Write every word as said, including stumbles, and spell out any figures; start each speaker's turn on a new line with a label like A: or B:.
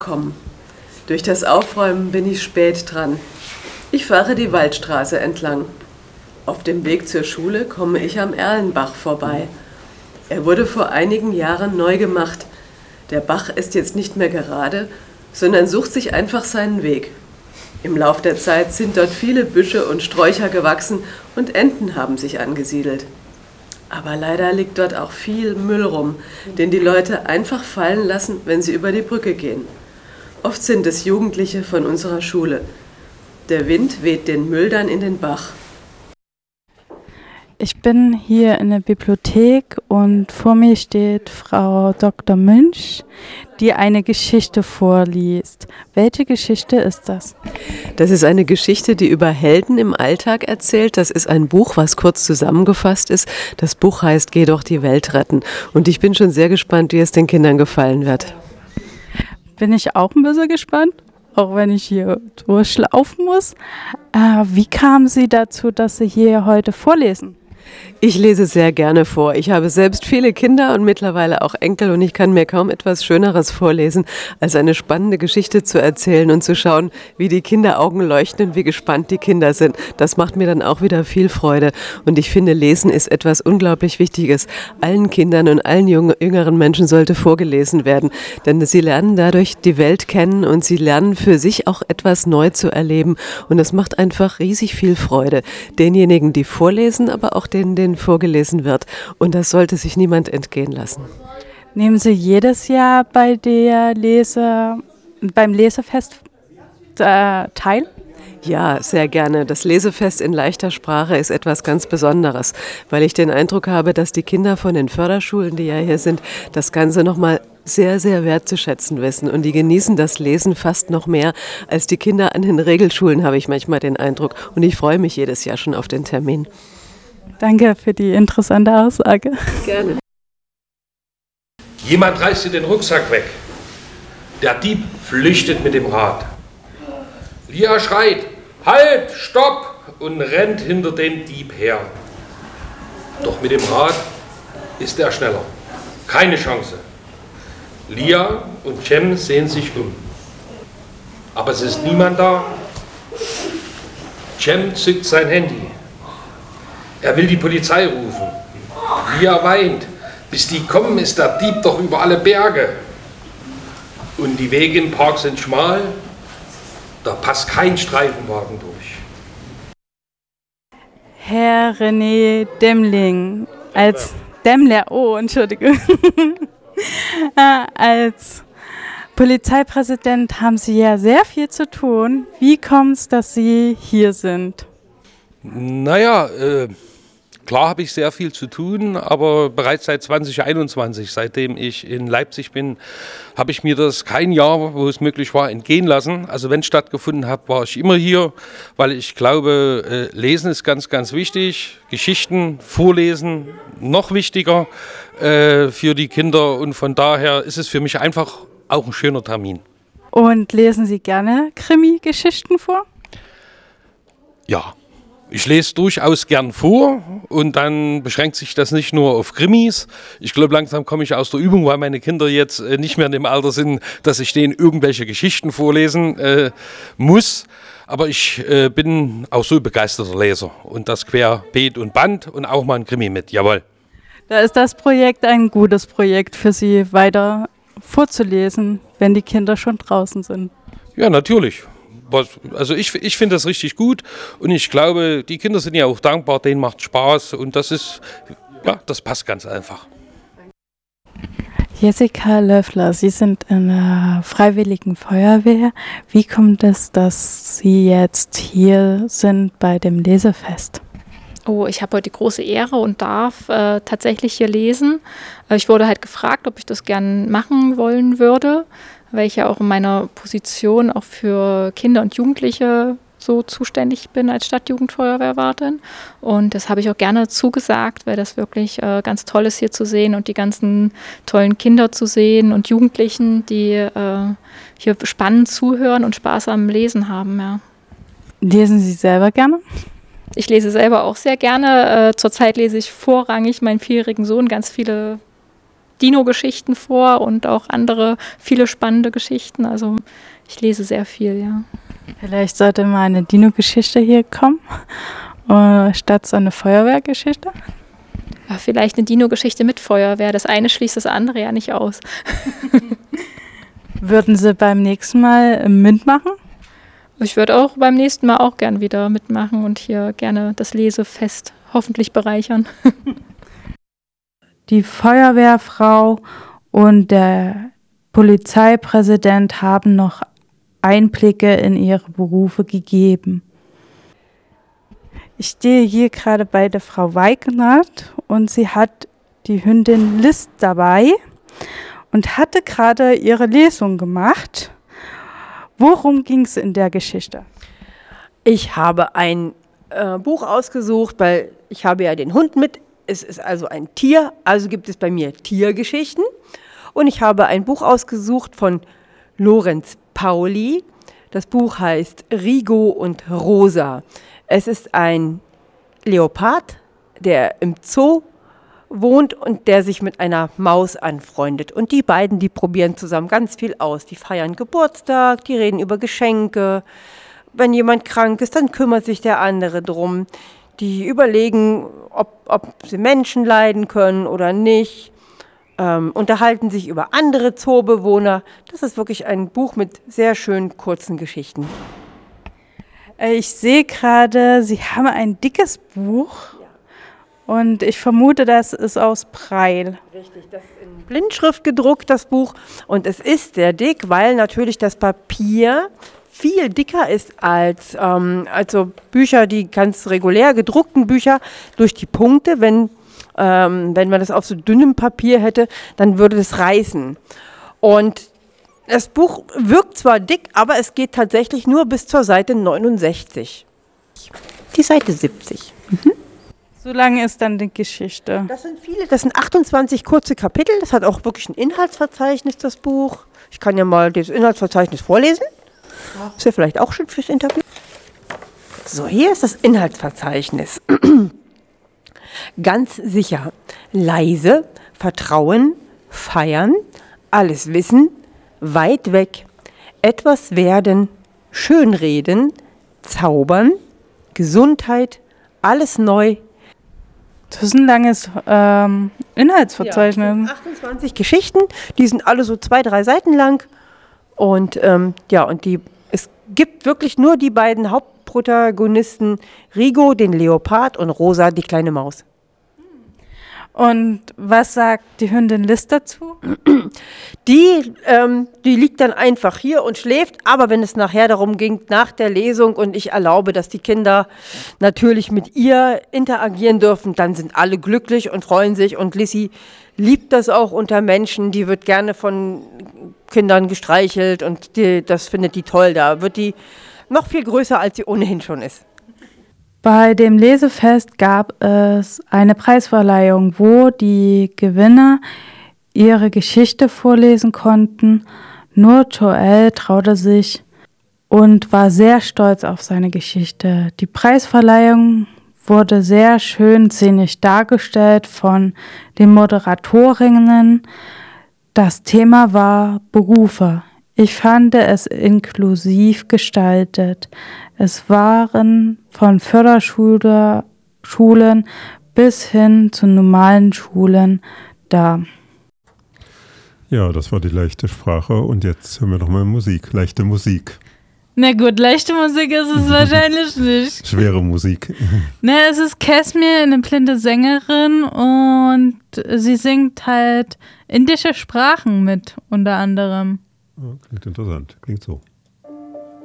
A: Komm. Durch das Aufräumen bin ich spät dran. Ich fahre die Waldstraße entlang. Auf dem Weg zur Schule komme ich am Erlenbach vorbei. Er wurde vor einigen Jahren neu gemacht. Der Bach ist jetzt nicht mehr gerade, sondern sucht sich einfach seinen Weg. Im Lauf der Zeit sind dort viele Büsche und Sträucher gewachsen und Enten haben sich angesiedelt. Aber leider liegt dort auch viel Müll rum, den die Leute einfach fallen lassen, wenn sie über die Brücke gehen. Oft sind es Jugendliche von unserer Schule. Der Wind weht den Müll dann in den Bach.
B: Ich bin hier in der Bibliothek und vor mir steht Frau Doktor Münch, die eine Geschichte vorliest. Welche Geschichte ist das?
A: Das ist eine Geschichte, die über Helden im Alltag erzählt. Das ist ein Buch, was kurz zusammengefasst ist. Das Buch heißt Geh doch die Welt retten. Und ich bin schon sehr gespannt, wie es den Kindern gefallen wird.
B: Bin ich auch ein bisschen gespannt, auch wenn ich hier durchlaufen muss. Äh, wie kamen Sie dazu, dass Sie hier heute vorlesen?
A: Ich lese sehr gerne vor. Ich habe selbst viele Kinder und mittlerweile auch Enkel und ich kann mir kaum etwas Schöneres vorlesen, als eine spannende Geschichte zu erzählen und zu schauen, wie die Kinderaugen leuchten und wie gespannt die Kinder sind. Das macht mir dann auch wieder viel Freude und ich finde, Lesen ist etwas unglaublich Wichtiges. Allen Kindern und allen jungen, jüngeren Menschen sollte vorgelesen werden, denn sie lernen dadurch die Welt kennen und sie lernen für sich auch etwas neu zu erleben und das macht einfach riesig viel Freude. Denjenigen, die vorlesen, aber auch denen, denen vorgelesen wird. Und das sollte sich niemand entgehen lassen.
B: Nehmen Sie jedes Jahr bei der Lese, beim Lesefest äh, teil?
A: Ja, sehr gerne. Das Lesefest in leichter Sprache ist etwas ganz Besonderes, weil ich den Eindruck habe, dass die Kinder von den Förderschulen, die ja hier sind, das Ganze nochmal sehr, sehr wertzuschätzen wissen. Und die genießen das Lesen fast noch mehr als die Kinder an den Regelschulen, habe ich manchmal den Eindruck. Und ich freue mich jedes Jahr schon auf den Termin.
B: Danke für die interessante Aussage.
A: Gerne.
C: Jemand reißt dir den Rucksack weg. Der Dieb flüchtet mit dem Rad. Lia schreit, halt, stopp, und rennt hinter dem Dieb her. Doch mit dem Rad ist er schneller. Keine Chance. Lia und Cem sehen sich um. Aber es ist niemand da. Cem zückt sein Handy. Er will die Polizei rufen. Lia weint. Bis die kommen, ist der Dieb doch über alle Berge. Und die Wege im Park sind schmal. Da passt kein Streifenwagen durch.
B: Herr René Demmling, als Demmler, oh, Entschuldigung, als Polizeipräsident haben Sie ja sehr viel zu tun. Wie kommt es, dass Sie hier sind?
C: Naja, äh, klar habe ich sehr viel zu tun, aber bereits seit zwanzig einundzwanzig, seitdem ich in Leipzig bin, habe ich mir das kein Jahr, wo es möglich war, entgehen lassen. Also wenn es stattgefunden hat, war ich immer hier, weil ich glaube, äh, Lesen ist ganz, ganz wichtig. Geschichten, Vorlesen noch wichtiger äh, für die Kinder und von daher ist es für mich einfach auch ein schöner Termin.
B: Und lesen Sie gerne Krimi-Geschichten vor?
C: Ja. Ich lese durchaus gern vor und dann beschränkt sich das nicht nur auf Krimis. Ich glaube, langsam komme ich aus der Übung, weil meine Kinder jetzt nicht mehr in dem Alter sind, dass ich denen irgendwelche Geschichten vorlesen äh, muss. Aber ich äh, bin auch so begeisterter Leser und das querbeet und Band und auch mal ein Krimi mit, jawohl.
B: Da ist das Projekt ein gutes Projekt für Sie, weiter vorzulesen, wenn die Kinder schon draußen sind.
C: Ja, natürlich. Also ich, ich finde das richtig gut und ich glaube, die Kinder sind ja auch dankbar, denen macht Spaß und das ist, ja, das passt ganz einfach.
B: Jessica Löffler, Sie sind in der Freiwilligen Feuerwehr. Wie kommt es, dass Sie jetzt hier sind bei dem Lesefest?
D: Oh, ich habe heute die große Ehre und darf äh, tatsächlich hier lesen. Ich wurde halt gefragt, ob ich das gern machen wollen würde, weil ich ja auch in meiner Position auch für Kinder und Jugendliche so zuständig bin als Stadtjugendfeuerwehrwartin. Und das habe ich auch gerne zugesagt, weil das wirklich äh, ganz toll ist, hier zu sehen und die ganzen tollen Kinder zu sehen und Jugendlichen, die äh, hier spannend zuhören und Spaß am Lesen haben. Ja.
B: Lesen Sie selber gerne?
D: Ich lese selber auch sehr gerne. Äh, zurzeit lese ich vorrangig meinen vierjährigen Sohn ganz viele Dino-Geschichten vor und auch andere, viele spannende Geschichten. Also ich lese sehr viel, ja.
B: Vielleicht sollte mal eine Dino-Geschichte hier kommen, äh, statt so eine Feuerwehrgeschichte.
D: Ja, vielleicht eine Dino-Geschichte mit Feuerwehr. Das eine schließt das andere ja nicht aus.
B: Würden Sie beim nächsten Mal mitmachen?
D: Ich würde auch beim nächsten Mal auch gern wieder mitmachen und hier gerne das Lesefest hoffentlich bereichern.
B: Die Feuerwehrfrau und der Polizeipräsident haben noch Einblicke in ihre Berufe gegeben. Ich stehe hier gerade bei der Frau Weignath und sie hat die Hündin List dabei und hatte gerade ihre Lesung gemacht. Worum ging es in der Geschichte?
E: Ich habe ein äh, Buch ausgesucht, weil ich habe ja den Hund mit. Es ist also ein Tier, also gibt es bei mir Tiergeschichten. Und ich habe ein Buch ausgesucht von Lorenz Pauli. Das Buch heißt Rigo und Rosa. Es ist ein Leopard, der im Zoo wohnt und der sich mit einer Maus anfreundet. Und die beiden, die probieren zusammen ganz viel aus. Die feiern Geburtstag, die reden über Geschenke. Wenn jemand krank ist, dann kümmert sich der andere drum. Die überlegen, ob, ob sie Menschen leiden können oder nicht. Ähm, unterhalten sich über andere Zoobewohner. Das ist wirklich ein Buch mit sehr schönen, kurzen Geschichten.
B: Ich sehe gerade, Sie haben ein dickes Buch. Und ich vermute, das ist aus Braille.
E: Richtig, das ist in Blindschrift gedruckt, das Buch. Und es ist sehr dick, weil natürlich das Papier viel dicker ist als ähm, also Bücher, die ganz regulär gedruckten Bücher, durch die Punkte. Wenn, ähm, wenn man das auf so dünnem Papier hätte, dann würde das reißen. Und das Buch wirkt zwar dick, aber es geht tatsächlich nur bis zur Seite neunundsechzig. Die Seite siebzig. Mhm.
B: So lange ist dann die Geschichte.
E: Das sind viele, das sind achtundzwanzig kurze Kapitel. Das hat auch wirklich ein Inhaltsverzeichnis, das Buch. Ich kann ja mal das Inhaltsverzeichnis vorlesen. Ist ja vielleicht auch schon fürs Interview. So, hier ist das Inhaltsverzeichnis. Ganz sicher. Leise, Vertrauen, feiern, alles wissen, weit weg, etwas werden, schönreden, zaubern, Gesundheit, alles neu.
B: Das ist ein langes ähm, Inhaltsverzeichnis.
E: Ja, achtundzwanzig Geschichten, die sind alle so zwei, drei Seiten lang. Und ähm, ja, und die, es gibt wirklich nur die beiden Hauptprotagonisten, Rigo, den Leopard, und Rosa, die kleine Maus.
B: Und was sagt die Hündin List dazu?
E: Die, ähm, die liegt dann einfach hier und schläft, aber wenn es nachher darum ging, nach der Lesung und ich erlaube, dass die Kinder natürlich mit ihr interagieren dürfen, dann sind alle glücklich und freuen sich und Lissy liebt das auch unter Menschen, die wird gerne von Kindern gestreichelt und die, das findet die toll, da wird die noch viel größer, als sie ohnehin schon ist.
B: Bei dem Lesefest gab es eine Preisverleihung, wo die Gewinner ihre Geschichte vorlesen konnten. Nur Joel traute sich und war sehr stolz auf seine Geschichte. Die Preisverleihung wurde sehr schön szenisch dargestellt von den Moderatorinnen. Das Thema war Berufe. Ich fand es inklusiv gestaltet. Es waren von Förderschulen bis hin zu normalen Schulen da.
F: Ja, das war die leichte Sprache und jetzt hören wir noch mal Musik, leichte Musik.
B: Na gut, leichte Musik ist es wahrscheinlich nicht.
F: Schwere Musik.
B: Na, es ist Kesmir, eine blinde Sängerin und sie singt halt indische Sprachen mit, unter anderem.
F: Oh, klingt interessant, klingt so.